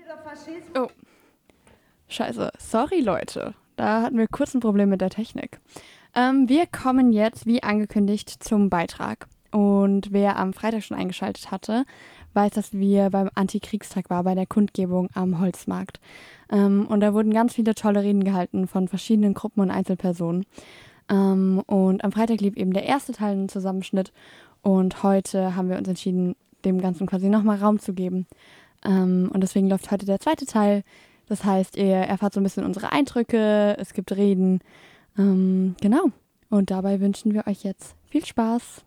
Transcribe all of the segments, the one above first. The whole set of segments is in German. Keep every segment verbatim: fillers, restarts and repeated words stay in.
Oh, scheiße. Sorry, Leute. Da hatten wir kurz ein Problem mit der Technik. Ähm, wir kommen jetzt, wie angekündigt, zum Beitrag. Und wer am Freitag schon eingeschaltet hatte, weiß, dass wir beim Antikriegstag waren, bei der Kundgebung am Holzmarkt. Ähm, und da wurden ganz viele tolle Reden gehalten von verschiedenen Gruppen und Einzelpersonen. Ähm, und am Freitag lief eben der erste Teil im Zusammenschnitt. Und heute haben wir uns entschieden, dem Ganzen quasi nochmal Raum zu geben. Ähm, und deswegen läuft heute der zweite Teil. Das heißt, ihr erfahrt so ein bisschen unsere Eindrücke, es gibt Reden. Ähm, genau. Und dabei wünschen wir euch jetzt viel Spaß.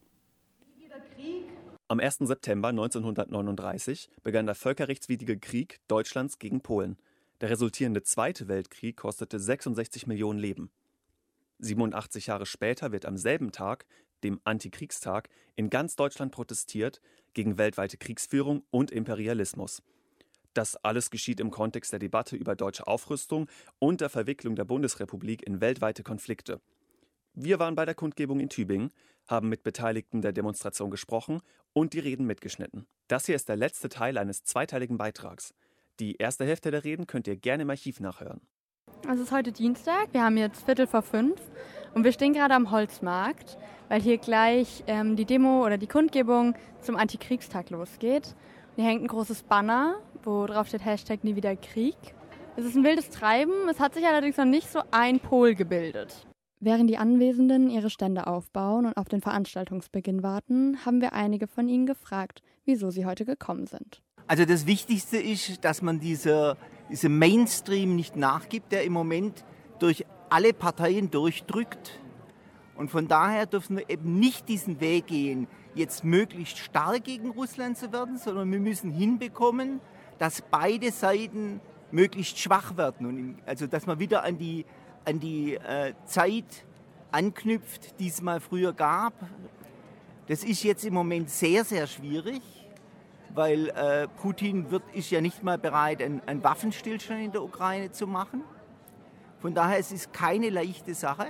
Am ersten September neunzehnhundertneununddreißig begann der völkerrechtswidrige Krieg Deutschlands gegen Polen. Der resultierende Zweite Weltkrieg kostete sechsundsechzig Millionen Leben. siebenundachtzig Jahre später wird am selben Tag, dem Antikriegstag, in ganz Deutschland protestiert gegen weltweite Kriegsführung und Imperialismus. Das alles geschieht im Kontext der Debatte über deutsche Aufrüstung und der Verwicklung der Bundesrepublik in weltweite Konflikte. Wir waren bei der Kundgebung in Tübingen, haben mit Beteiligten der Demonstration gesprochen und die Reden mitgeschnitten. Das hier ist der letzte Teil eines zweiteiligen Beitrags. Die erste Hälfte der Reden könnt ihr gerne im Archiv nachhören. Es ist heute Dienstag, wir haben jetzt Viertel vor fünf und wir stehen gerade am Holzmarkt, weil hier gleich ähm, die Demo oder die Kundgebung zum Antikriegstag losgeht. Hier hängt ein großes Banner, wo drauf steht Hashtag nie wieder Krieg. Es ist ein wildes Treiben, es hat sich allerdings noch nicht so ein Pol gebildet. Während die Anwesenden ihre Stände aufbauen und auf den Veranstaltungsbeginn warten, haben wir einige von ihnen gefragt, wieso sie heute gekommen sind. Also das Wichtigste ist, dass man dieser, diesem Mainstream nicht nachgibt, der im Moment durch alle Parteien durchdrückt. Und von daher dürfen wir eben nicht diesen Weg gehen, jetzt möglichst stark gegen Russland zu werden, sondern wir müssen hinbekommen, dass beide Seiten möglichst schwach werden. Und also dass man wieder an die, an die äh, Zeit anknüpft, die es mal früher gab. Das ist jetzt im Moment sehr, sehr schwierig, weil äh, Putin wird, ist ja nicht mal bereit, einen, einen Waffenstillstand in der Ukraine zu machen. Von daher es ist es keine leichte Sache,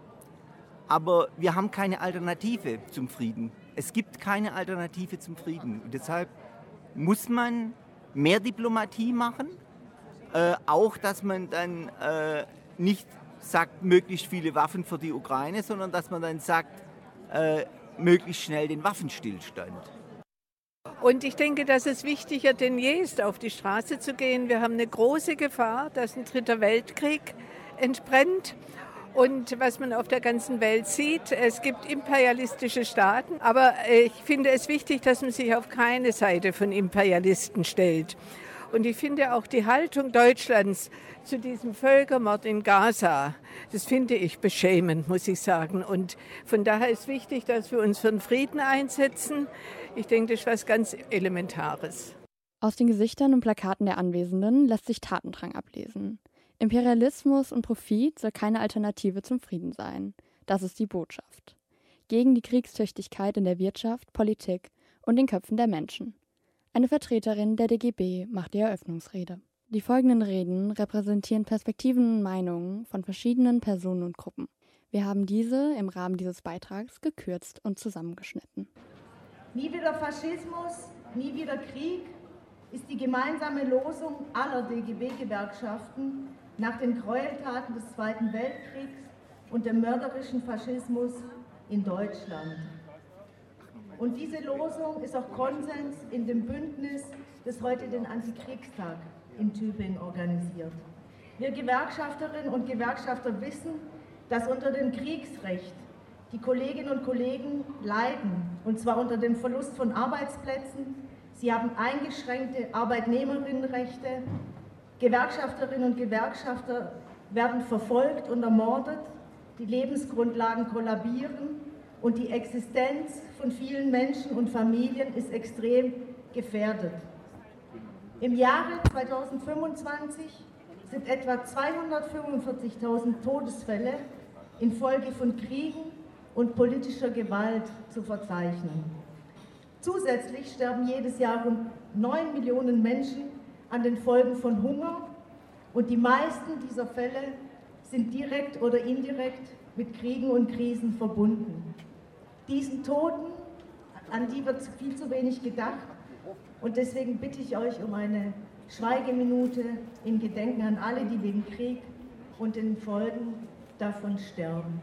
aber wir haben keine Alternative zum Frieden. Es gibt keine Alternative zum Frieden. Und deshalb muss man mehr Diplomatie machen, äh, auch dass man dann äh, nicht sagt, möglichst viele Waffen für die Ukraine, sondern dass man dann sagt, äh, möglichst schnell den Waffenstillstand. Und ich denke, dass es wichtiger denn je ist, auf die Straße zu gehen. Wir haben eine große Gefahr, dass ein dritter Weltkrieg entbrennt. Und was man auf der ganzen Welt sieht, es gibt imperialistische Staaten. Aber ich finde es wichtig, dass man sich auf keine Seite von Imperialisten stellt. Und ich finde auch die Haltung Deutschlands zu diesem Völkermord in Gaza, das finde ich beschämend, muss ich sagen. Und von daher ist wichtig, dass wir uns für den Frieden einsetzen. Ich denke, das ist was ganz Elementares. Aus den Gesichtern und Plakaten der Anwesenden lässt sich Tatendrang ablesen. Imperialismus und Profit soll keine Alternative zum Frieden sein. Das ist die Botschaft. Gegen die Kriegstüchtigkeit in der Wirtschaft, Politik und den Köpfen der Menschen. Eine Vertreterin der D G B macht die Eröffnungsrede. Die folgenden Reden repräsentieren Perspektiven und Meinungen von verschiedenen Personen und Gruppen. Wir haben diese im Rahmen dieses Beitrags gekürzt und zusammengeschnitten. Nie wieder Faschismus, nie wieder Krieg ist die gemeinsame Losung aller D G B-Gewerkschaften nach den Gräueltaten des Zweiten Weltkriegs und dem mörderischen Faschismus in Deutschland. Und diese Losung ist auch Konsens in dem Bündnis, das heute den Antikriegstag in Tübingen organisiert. Wir Gewerkschafterinnen und Gewerkschafter wissen, dass unter dem Kriegsrecht die Kolleginnen und Kollegen leiden, und zwar unter dem Verlust von Arbeitsplätzen. Sie haben eingeschränkte Arbeitnehmerinnenrechte. Gewerkschafterinnen und Gewerkschafter werden verfolgt und ermordet. Die Lebensgrundlagen kollabieren und die Existenz von vielen Menschen und Familien ist extrem gefährdet. Im Jahre zweitausendfünfundzwanzig sind etwa zweihundertfünfundvierzigtausend Todesfälle infolge von Kriegen und politischer Gewalt zu verzeichnen. Zusätzlich sterben jedes Jahr rund neun Millionen Menschen an den Folgen von Hunger und die meisten dieser Fälle sind direkt oder indirekt mit Kriegen und Krisen verbunden. Diesen Toten, an die wird viel zu wenig gedacht, und deswegen bitte ich euch um eine Schweigeminute in Gedenken an alle, die den Krieg und den Folgen davon sterben.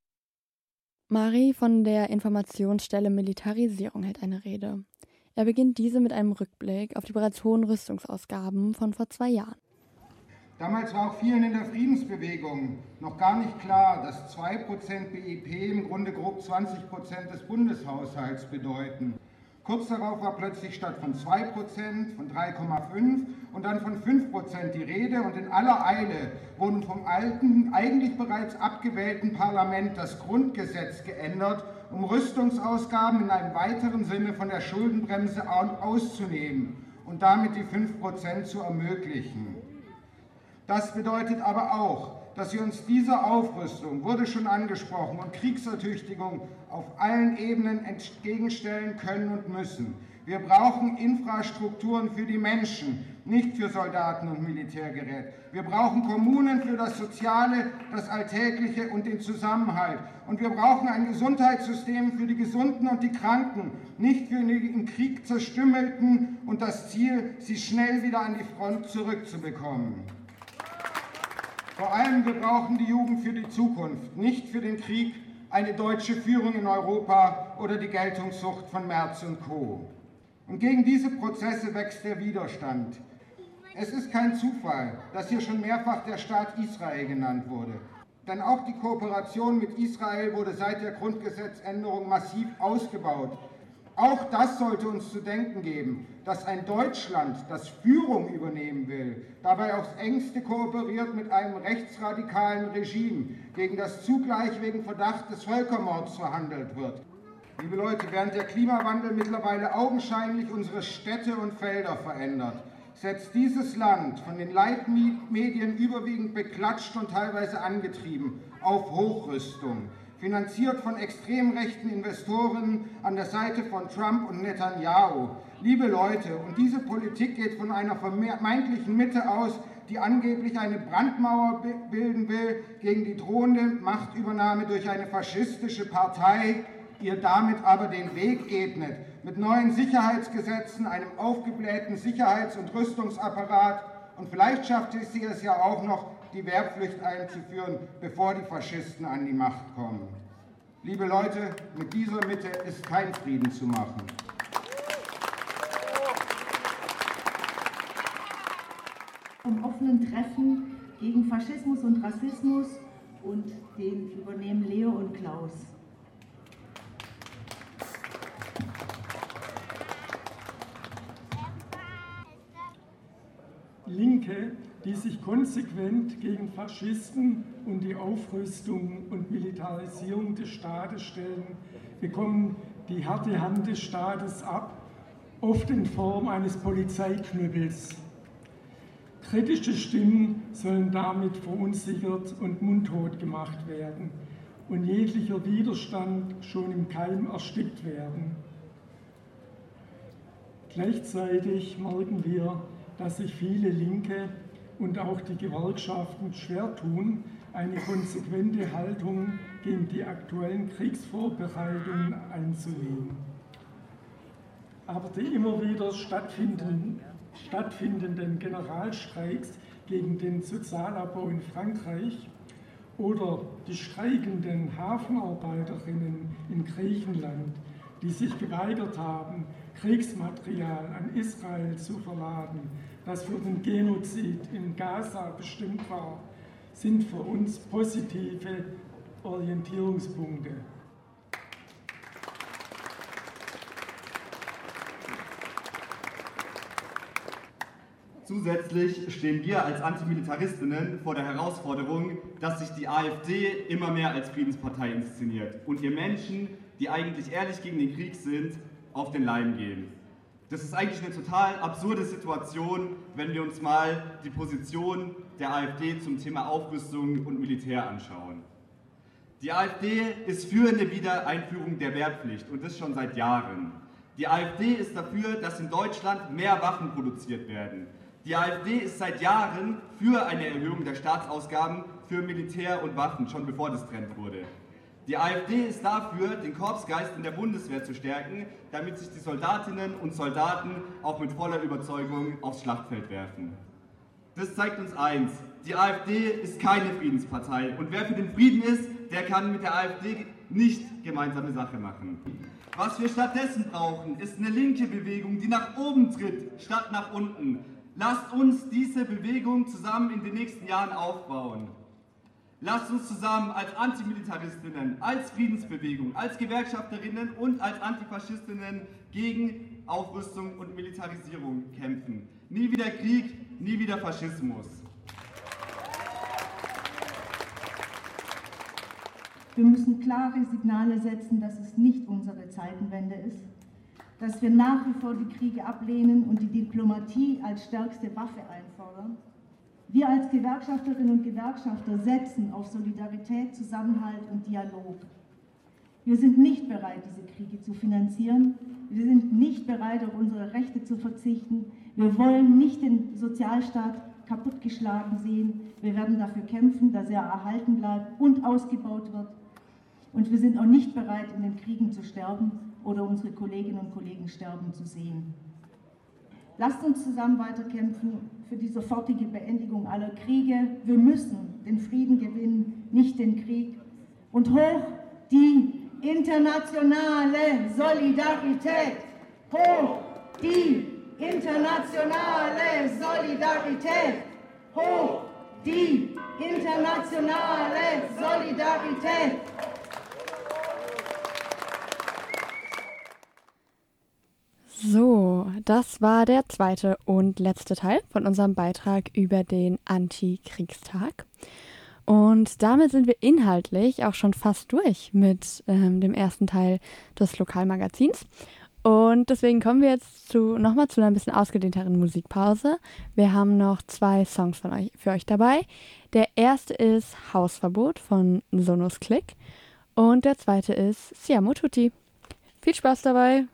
Mari von der Informationsstelle Militarisierung hält eine Rede. Er beginnt diese mit einem Rückblick auf die bereits hohen Rüstungsausgaben von vor zwei Jahren. Damals war auch vielen in der Friedensbewegung noch gar nicht klar, dass zwei Prozent B I P im Grunde grob zwanzig Prozent des Bundeshaushalts bedeuten. Kurz darauf war plötzlich statt von zwei Prozent, von drei Komma fünf und dann von fünf Prozent die Rede, und in aller Eile wurden vom alten, eigentlich bereits abgewählten Parlament das Grundgesetz geändert, um Rüstungsausgaben in einem weiteren Sinne von der Schuldenbremse auszunehmen und damit die fünf Prozent zu ermöglichen. Das bedeutet aber auch, dass wir uns dieser Aufrüstung, wurde schon angesprochen, und Kriegsertüchtigung auf allen Ebenen entgegenstellen können und müssen. Wir brauchen Infrastrukturen für die Menschen, nicht für Soldaten und Militärgerät. Wir brauchen Kommunen für das Soziale, das Alltägliche und den Zusammenhalt. Und wir brauchen ein Gesundheitssystem für die Gesunden und die Kranken, nicht für die im Krieg Zerstümmelten, und das Ziel, sie schnell wieder an die Front zurückzubekommen. Vor allem, wir brauchen die Jugend für die Zukunft, nicht für den Krieg, eine deutsche Führung in Europa oder die Geltungssucht von Merz und Co. Und gegen diese Prozesse wächst der Widerstand. Es ist kein Zufall, dass hier schon mehrfach der Staat Israel genannt wurde. Denn auch die Kooperation mit Israel wurde seit der Grundgesetzänderung massiv ausgebaut. Auch das sollte uns zu denken geben, dass ein Deutschland, das Führung übernehmen will, dabei aufs Engste kooperiert mit einem rechtsradikalen Regime, gegen das zugleich wegen Verdacht des Völkermords verhandelt wird. Liebe Leute, während der Klimawandel mittlerweile augenscheinlich unsere Städte und Felder verändert, setzt dieses Land, von den Leitmedien überwiegend beklatscht und teilweise angetrieben, auf Hochrüstung. Finanziert von extrem rechten Investoren an der Seite von Trump und Netanyahu. Liebe Leute, und diese Politik geht von einer vermeintlichen Mitte aus, die angeblich eine Brandmauer bilden will gegen die drohende Machtübernahme durch eine faschistische Partei, ihr damit aber den Weg ebnet, mit neuen Sicherheitsgesetzen, einem aufgeblähten Sicherheits- und Rüstungsapparat, und vielleicht schafft sie es ja auch noch, die Wehrpflicht einzuführen, bevor die Faschisten an die Macht kommen. Liebe Leute, mit dieser Mitte ist kein Frieden zu machen. Vom offenen Treffen gegen Faschismus und Rassismus, und den übernehmen Leo und Klaus. Linke, die sich konsequent gegen Faschisten und die Aufrüstung und Militarisierung des Staates stellen, bekommen die harte Hand des Staates ab, oft in Form eines Polizeiknüppels. Kritische Stimmen sollen damit verunsichert und mundtot gemacht werden und jeglicher Widerstand schon im Keim erstickt werden. Gleichzeitig merken wir, dass sich viele Linke und auch die Gewerkschaften schwer tun, eine konsequente Haltung gegen die aktuellen Kriegsvorbereitungen einzunehmen. Aber die immer wieder stattfindenden, stattfindenden Generalstreiks gegen den Sozialabbau in Frankreich oder die streikenden Hafenarbeiterinnen in Griechenland, die sich geweigert haben, Kriegsmaterial an Israel zu verladen, das für den Genozid in Gaza bestimmt war, sind für uns positive Orientierungspunkte. Zusätzlich stehen wir als Antimilitaristinnen vor der Herausforderung, dass sich die AfD immer mehr als Friedenspartei inszeniert und ihr Menschen, die eigentlich ehrlich gegen den Krieg sind, auf den Leim gehen. Das ist eigentlich eine total absurde Situation, wenn wir uns mal die Position der AfD zum Thema Aufrüstung und Militär anschauen. Die AfD ist für eine Wiedereinführung der Wehrpflicht, und das schon seit Jahren. Die AfD ist dafür, dass in Deutschland mehr Waffen produziert werden. Die AfD ist seit Jahren für eine Erhöhung der Staatsausgaben für Militär und Waffen, schon bevor das Trend wurde. Die AfD ist dafür, den Korpsgeist in der Bundeswehr zu stärken, damit sich die Soldatinnen und Soldaten auch mit voller Überzeugung aufs Schlachtfeld werfen. Das zeigt uns eins: Die AfD ist keine Friedenspartei und wer für den Frieden ist, der kann mit der AfD nicht gemeinsame Sache machen. Was wir stattdessen brauchen, ist eine linke Bewegung, die nach oben tritt, statt nach unten. Lasst uns diese Bewegung zusammen in den nächsten Jahren aufbauen. Lasst uns zusammen als Antimilitaristinnen, als Friedensbewegung, als Gewerkschafterinnen und als Antifaschistinnen gegen Aufrüstung und Militarisierung kämpfen. Nie wieder Krieg, nie wieder Faschismus. Wir müssen klare Signale setzen, dass es nicht unsere Zeitenwende ist, dass wir nach wie vor die Kriege ablehnen und die Diplomatie als stärkste Waffe einfordern. Wir als Gewerkschafterinnen und Gewerkschafter setzen auf Solidarität, Zusammenhalt und Dialog. Wir sind nicht bereit, diese Kriege zu finanzieren. Wir sind nicht bereit, auf unsere Rechte zu verzichten. Wir wollen nicht den Sozialstaat kaputtgeschlagen sehen. Wir werden dafür kämpfen, dass er erhalten bleibt und ausgebaut wird. Und wir sind auch nicht bereit, in den Kriegen zu sterben oder unsere Kolleginnen und Kollegen sterben zu sehen. Lasst uns zusammen weiterkämpfen für die sofortige Beendigung aller Kriege. Wir müssen den Frieden gewinnen, nicht den Krieg. Und hoch die internationale Solidarität! Hoch die internationale Solidarität! Hoch die internationale Solidarität! So, das war der zweite und letzte Teil von unserem Beitrag über den Antikriegstag. Und damit sind wir inhaltlich auch schon fast durch mit ähm, dem ersten Teil des Lokalmagazins. Und deswegen kommen wir jetzt zu, nochmal zu einer ein bisschen ausgedehnteren Musikpause. Wir haben noch zwei Songs von euch, für euch dabei. Der erste ist Hausverbot von Sonus Click und der zweite ist Siamo Tutti. Viel Spaß dabei!